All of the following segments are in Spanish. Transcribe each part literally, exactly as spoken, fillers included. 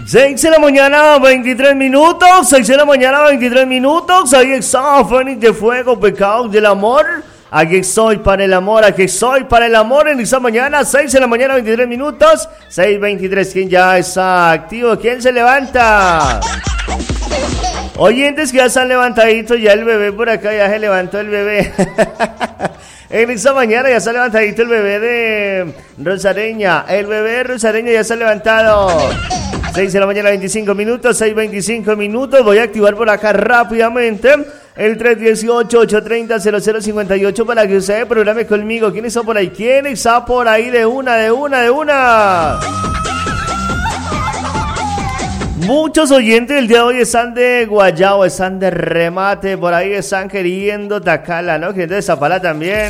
seis de la mañana, veintitrés minutos. seis de la mañana, veintitrés minutos. Ahí está, Fénix de Fuego, Pecados del Amor. Aquí estoy para el amor, aquí estoy para el amor en esta mañana. seis de la mañana, veintitrés minutos. seis veintitrés, ¿quién ya está activo? ¿Quién se levanta? Oyentes que ya están levantaditos, ya el bebé por acá, ya se levantó el bebé. En esta mañana ya está levantadito el bebé de Rosareña. El bebé de Rosareña ya está levantado. seis de la mañana, veinticinco minutos, seis veinticinco minutos. Voy a activar por acá rápidamente el tres uno ocho, ocho tres cero, cero cero cinco ocho para que usted programe conmigo. ¿Quién está por ahí? ¿Quién está por ahí? De una, de una, de una. Muchos oyentes el día de hoy están de guayabo, están de remate, por ahí están queriendo Tacala, ¿no? Queriendo Zapala también.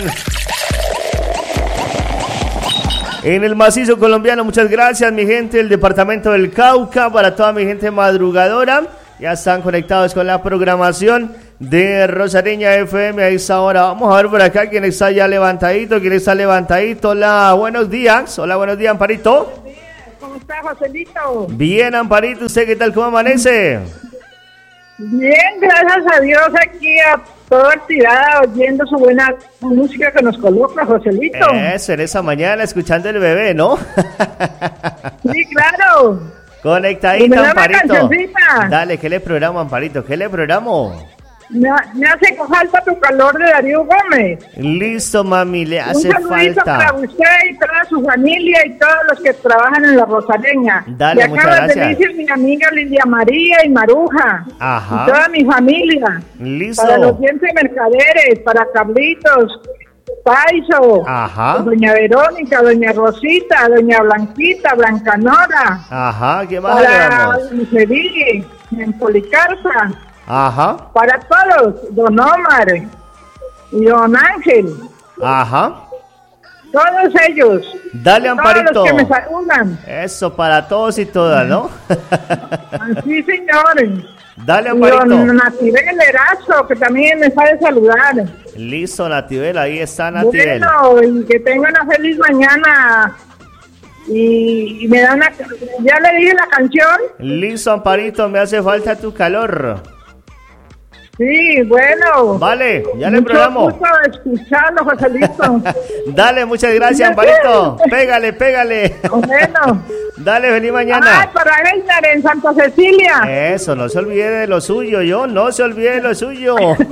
En el macizo colombiano, muchas gracias, mi gente del departamento del Cauca, para toda mi gente madrugadora. Ya están conectados con la programación de Rosareña F M a esta hora. Vamos a ver por acá quién está ya levantadito, quién está levantadito. Hola, buenos días. Hola, buenos días, Amparito. ¿Cómo está, Joselito? Bien, Amparito, ¿usted qué tal? ¿Cómo amanece? Bien, gracias a Dios, aquí a toda activada, oyendo su buena música que nos coloca, Joselito. Eso, en esa mañana, escuchando el bebé, ¿no? Sí, claro. Conectadito, Amparito. Dale, ¿qué le programo, Amparito? ¿Qué le programo? Me, me hace falta tu calor de Darío Gómez. Listo, mami, le hace falta. Un saludito para usted y toda su familia y todos los que trabajan en la Rosareña. Dale, y muchas gracias. de decir mi amiga Lidia María y Maruja. Ajá. Y toda mi familia. Listo. Para los dientes mercaderes, para Carlitos, Paiso, ajá, doña Verónica, doña Rosita, doña Blanquita, Blancanora. Ajá, ¿qué más? Para Lucedí, en Policarpa. Ajá. Para todos, don Omar y don Ángel. Ajá. Todos ellos. Dale, Amparito. Todos los que me saludan. Eso, para todos y todas, ¿no? Sí, señores. Dale, Amparito. Y don Natibel Erazo, que también me sabe saludar. Listo, Natibel, ahí está Natibel. Bueno, y que tengan una feliz mañana. Y, y me dan una... ¿Ya le dije la canción? Listo, Amparito, me hace falta tu calor. Sí, bueno. Vale, ya le programo. Mucho gusto escucharlo, Joselito. Dale, muchas gracias, Amparito. Pégale, pégale. Bueno. Dale, feliz mañana. Ay, para Einar en Santa Cecilia. Eso, no se olvide de lo suyo, yo no se olvide de lo suyo.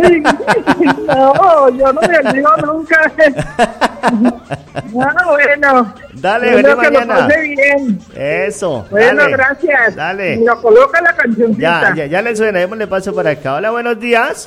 No, yo no me olvido nunca. No, bueno. Dale, feliz feliz mañana. Que lo pase bien. Eso. Bueno, dale. gracias. Dale. Y lo coloca la cancioncita. Ya, ya, ya le suena, démosle paso para acá. Hola, buenos días.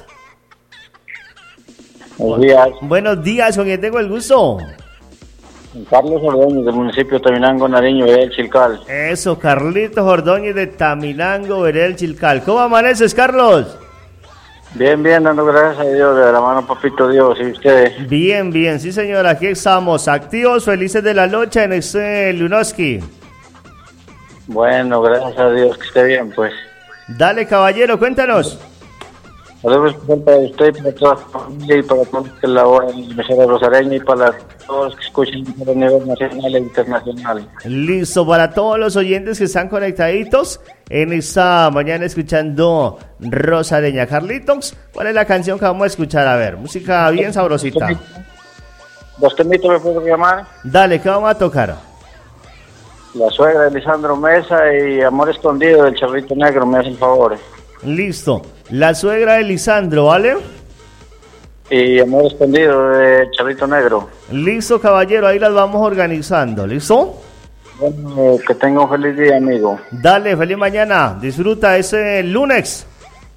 Buenos días. Buenos días, ¿con quién tengo el gusto? Carlos Ordóñez, del municipio de Taminango, Nariño, Vereda del Chilcal. Eso, Carlitos Ordóñez de Taminango, Vereda del Chilcal. ¿Cómo amaneces, Carlos? Bien, bien, dando gracias a Dios, de la mano papito Dios, ¿y ustedes? Bien, bien, sí señor, aquí estamos, activos, felices de la noche en este Lunoski. Bueno, gracias a Dios, que esté bien, pues. Dale, caballero, cuéntanos. Saludos para usted y para toda la familia y para todos los que laboran en la emisora rosareña y para todos los que escuchan a nivel nacional e internacional. Listo, para todos los oyentes que están conectaditos en esta mañana escuchando Rosareña. Carlitos, ¿cuál es la canción que vamos a escuchar? A ver, música bien sabrosita. ¿Dos temitos me puedo llamar? Dale, ¿qué vamos a tocar? La suegra de Lisandro Mesa y Amor Escondido del Charrito Negro, me hacen favores. Listo, la suegra de Lisandro, ¿vale? Y Amor Escondido de Charrito Negro. Listo, caballero, ahí las vamos organizando, ¿listo? Bueno, que tenga un feliz día, amigo. Dale, feliz mañana, disfruta ese lunes.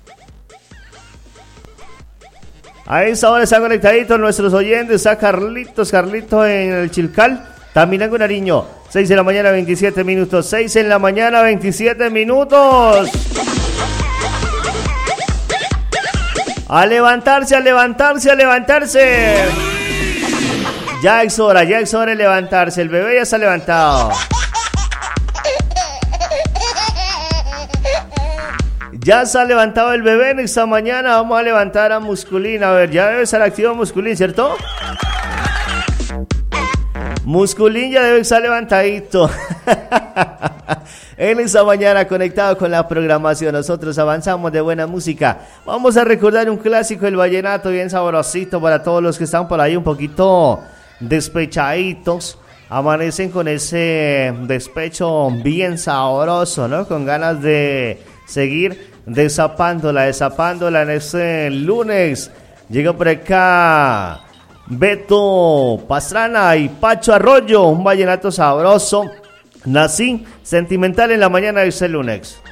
A esa hora están conectaditos nuestros oyentes, está Carlitos, Carlitos en el Chilcal, Taminango, Nariño, seis de la mañana, veintisiete minutos, seis en la mañana, veintisiete minutos. A levantarse, a levantarse, a levantarse. Ya es hora, ya es hora de levantarse. El bebé ya está levantado. Ya se ha levantado el bebé en esta mañana. Vamos a levantar a Musculín. A ver, ya debe estar activo Musculín, ¿cierto? Musculín ya debe estar levantadito. En esta mañana conectado con la programación, nosotros avanzamos de buena música. Vamos a recordar un clásico, el vallenato, bien sabrosito para todos los que están por ahí un poquito despechaditos. Amanecen con ese despecho bien sabroso, ¿no? Con ganas de seguir desapándola, desapándola en este lunes. Llega por acá Beto Pastrana y Pacho Arroyo, un vallenato sabroso. Nací sentimental en la mañana de este lunes.